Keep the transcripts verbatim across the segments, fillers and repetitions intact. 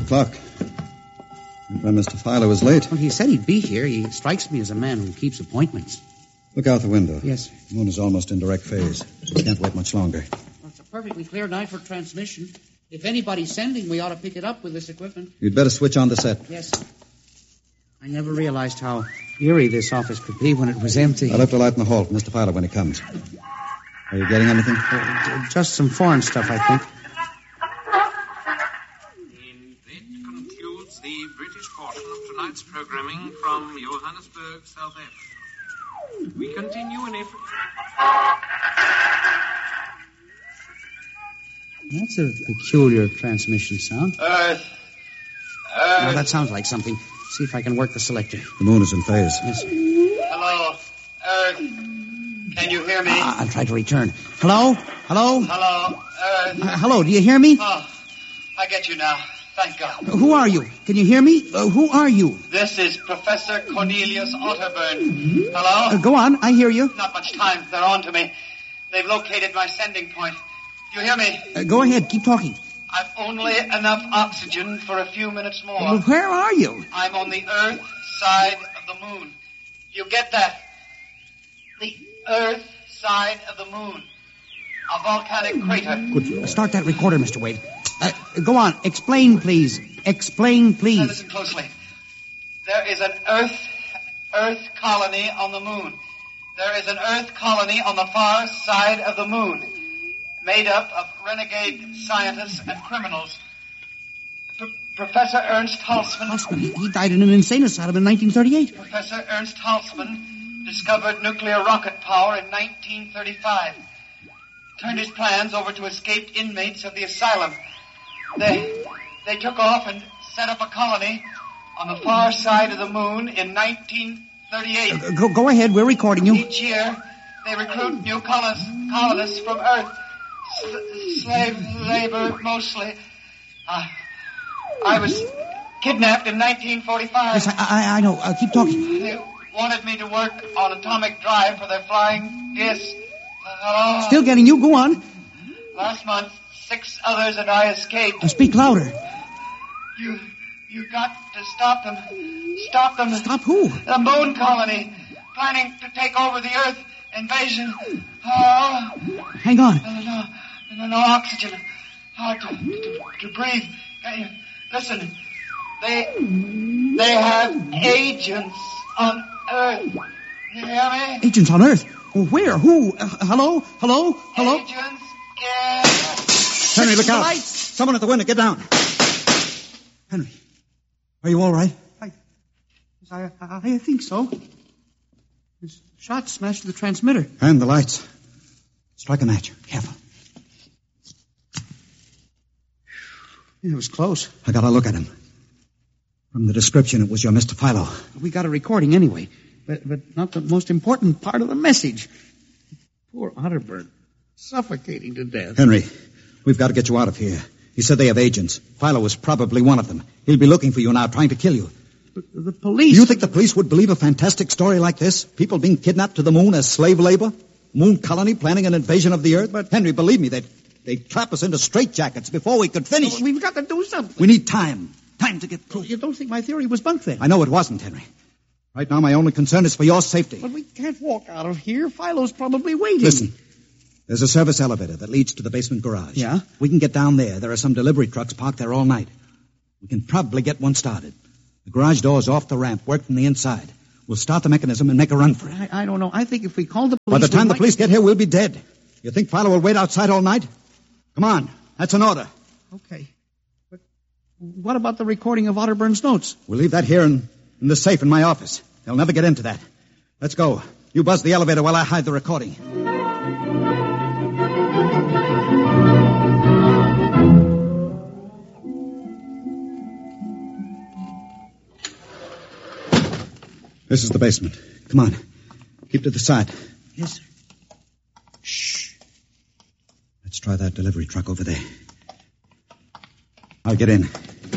o'clock. When Mister Filer was late. Well, he said he'd be here. He strikes me as a man who keeps appointments. Look out the window. Yes. The moon is almost in direct phase. We can't wait much longer. Well, it's a perfectly clear night for transmission. If anybody's sending, we ought to pick it up with this equipment. You'd better switch on the set. Yes. I never realized how eerie this office could be when it was empty. I'll have to light in the hall for Mister Filer when he comes. Are you getting anything? Uh, just some foreign stuff, I think. And that concludes the British portion of tonight's programming from Johannesburg, South Africa. We continue in April. That's a peculiar transmission sound. Earth. Now, Earth. that sounds like something. See if I can work the selector. The moon is in phase. Yes. Hello. Earth. Can you hear me? Uh, I'll try to return. Hello? Hello? Hello. Earth. Uh, hello, do you hear me? Oh, I get you now. Thank God. Uh, who are you? Can you hear me? Uh, who are you? This is Professor Cornelius Otterburn. Hello? Uh, go on, I hear you. Not much time. They're on to me. They've located my sending point. You hear me? Uh, go ahead, keep talking. I've only enough oxygen for a few minutes more. Well, where are you? I'm on the Earth side of the moon. You get that? The Earth side of the moon. A volcanic crater. Good. Start that recorder, Mister Wade. Uh, go on. Explain, please. Explain, Now please. listen closely. There is an Earth, Earth colony on the moon. There is an Earth colony on the far side of the moon, made up of renegade scientists and criminals. P- Professor Ernst Halsman. Halsman, he, he died in an insane asylum in nineteen thirty-eight. Professor Ernst Halsman discovered nuclear rocket power in nineteen thirty-five. Turned his plans over to escaped inmates of the asylum. They they took off and set up a colony on the far side of the moon in nineteen thirty-eight. Uh, go, go ahead, we're recording you. Each year, they recruit new colonists, colonists from Earth. S- slave labor, mostly. Uh, I was kidnapped in nineteen forty-five. Yes, I, I, I know. Uh, keep talking. They wanted me to work on atomic drive for their flying disc. Uh, hello? Still getting you. Go on. Last month, six others and I escaped. Uh, speak louder. You, you got to stop them. Stop them. Stop who? The moon colony, planning to take over the Earth invasion. Oh, Hang on. no, no, no, no oxygen. Hard to, to, to breathe. Can you listen? They, they have agents on Earth. You hear me? Agents on Earth. Well, where? Who? Uh, hello? Hello? Hello? Agents in... Henry, look The out. lights. Someone at the window. Get down. Henry, Are you all right? I, I, I think so. His shot smashed the transmitter. And the lights. Strike a match. Careful. It was close. I got a look at him. From the description, it was your Mister Philo. We got a recording anyway, but but not the most important part of the message. Poor Otterburn, suffocating to death. Henry, we've got to get you out of here. He said they have agents. Philo was probably one of them. He'll be looking for you now, trying to kill you. The, the police... Do you think the police would believe a fantastic story like this? People being kidnapped to the moon as slave labor? Moon colony planning an invasion of the Earth? But, Henry, believe me, they'd, they'd trap us into straitjackets before we could finish. We've got to do something. We need time. Time to get through. You don't think my theory was bunk then? I know it wasn't, Henry. Right now, my only concern is for your safety. But we can't walk out of here. Philo's probably waiting. Listen, there's a service elevator that leads to the basement garage. Yeah? We can get down there. There are some delivery trucks parked there all night. We can probably get one started. The garage door's off the ramp, work from the inside. We'll start the mechanism and make a run for it. I, I don't know. I think if we call the police... By the time we the might- police get here, we'll be dead. You think Philo will wait outside all night? Come on. That's an order. Okay. But what about the recording of Otterburn's notes? We'll leave that here in, in the safe in my office. They'll never get into that. Let's go. You buzz the elevator while I hide the recording. This is the basement. Come on. Keep to the side. Yes, sir. Shh. Let's try that delivery truck over there. I'll get in.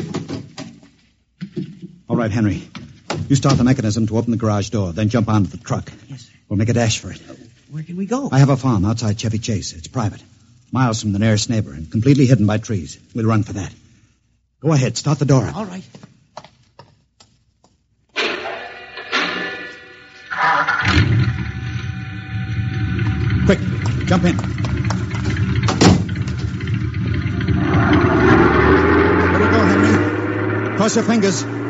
All right, Henry. You start the mechanism to open the garage door, then jump onto the truck. Yes, sir. We'll make a dash for it. Uh, where can we go? I have a farm outside Chevy Chase. It's private. Miles from the nearest neighbor and completely hidden by trees. We'll run for that. Go ahead. Start the door up. All right. Quick, jump in. Let her go, Henry. Cross your fingers.